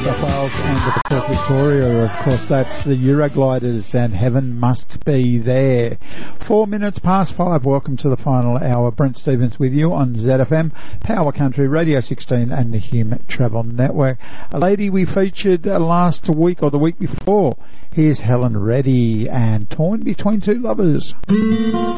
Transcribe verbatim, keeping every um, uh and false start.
South Wales and the Perth Victoria. Of course, that's the Eurogliders and Heaven Must Be There. Four minutes past five. Welcome to the final hour. Brent Stevens with you on Z F M, Power Country, Radio sixteen and the Hume Travel Network. A lady we featured last week or the week before. Here's Helen Reddy and Torn Between Two Lovers.